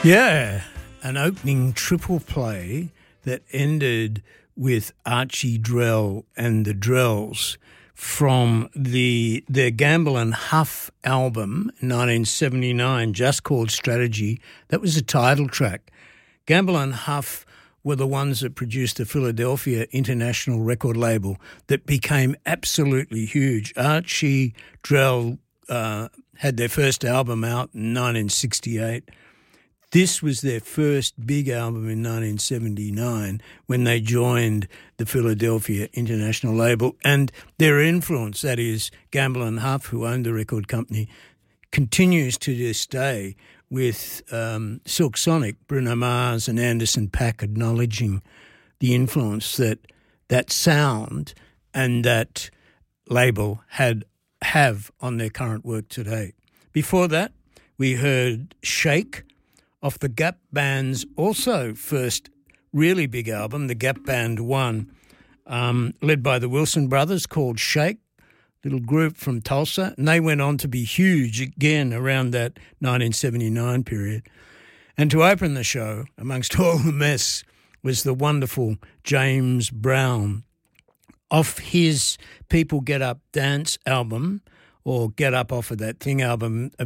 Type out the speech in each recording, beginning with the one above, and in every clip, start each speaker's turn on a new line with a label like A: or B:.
A: Yeah, an opening triple play that ended with Archie Drell and the Drells from their Gamble and Huff album, 1979, just called Strategy. That was the title track. Gamble and Huff were the ones that produced the Philadelphia International record label that became absolutely huge. Archie Drell had their first album out in 1968. This was their first big album in 1979 when they joined the Philadelphia International label. And their influence, that is Gamble and Huff, who owned the record company, continues to this day with Silk Sonic, Bruno Mars and Anderson .Paak acknowledging the influence that that sound and that label have on their current work today. Before that, we heard Shake off the Gap Band's also first really big album, the Gap Band 1, led by the Wilson Brothers, called Shake, little group from Tulsa. And they went on to be huge again around that 1979 period. And to open the show, amongst all the mess, was the wonderful James Brown off his People Get Up Dance album, or Get Up Off of That Thing album of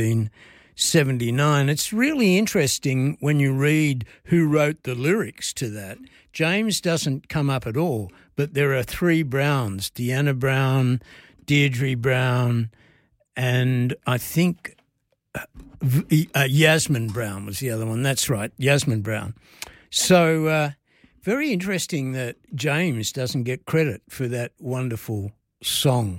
A: 1979. It's really interesting when you read who wrote the lyrics to that. James doesn't come up at all, but there are three Browns, Deanna Brown, Deirdre Brown, and I think Yasmin Brown was the other one. That's right, Yasmin Brown. So very interesting that James doesn't get credit for that wonderful song.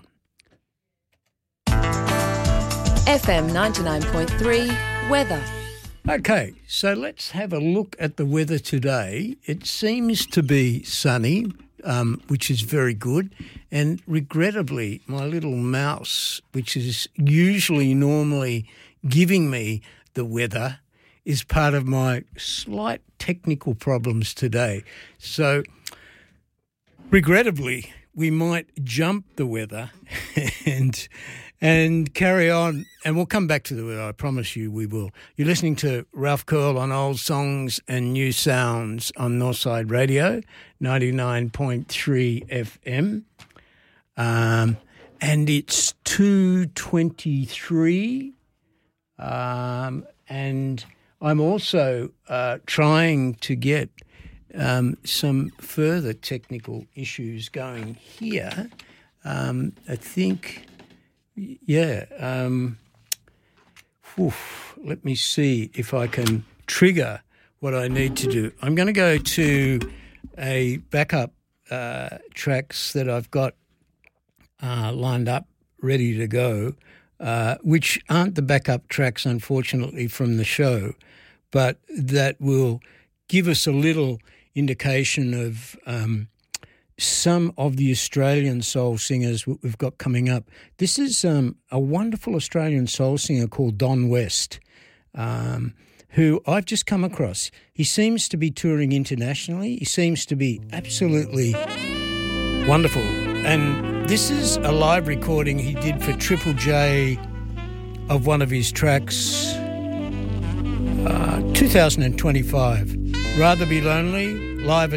B: FM 99.3 weather.
A: Okay, so let's have a look at the weather today. It seems to be sunny, which is very good. And regrettably, my little mouse, which is normally giving me the weather, is part of my slight technical problems today. So regrettably, we might jump the weather and carry on, and we'll come back to the weather, I promise you we will. You're listening to Ralph Curl on Old Songs and New Sounds on Northside Radio, 99.3 FM. And it's 2:23, and I'm also trying to get some further technical issues going here. I think... Yeah, let me see if I can trigger what I need to do. I'm going to go to a backup tracks that I've got lined up, ready to go, which aren't the backup tracks, unfortunately, from the show, but that will give us a little indication of some of the Australian soul singers we've got coming up. This is a wonderful Australian soul singer called Don West, who I've just come across. He seems to be touring internationally. He seems to be absolutely wonderful. And this is a live recording he did for Triple J of one of his tracks, 2025. Rather Be Lonely, live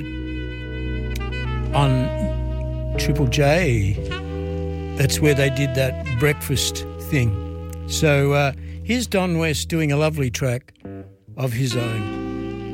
A: on Triple J. That's where they did that breakfast thing. So here's Don West doing a lovely track of his own.